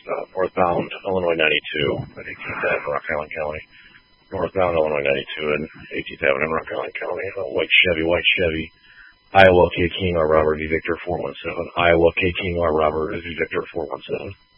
northbound Illinois 92 at 18th Avenue, Rock Island County. Northbound Illinois 92 and 18th Avenue, Rock Island County. White Chevy. Iowa K King R Robert V Victor 417. Iowa K King R Robert V Victor 417.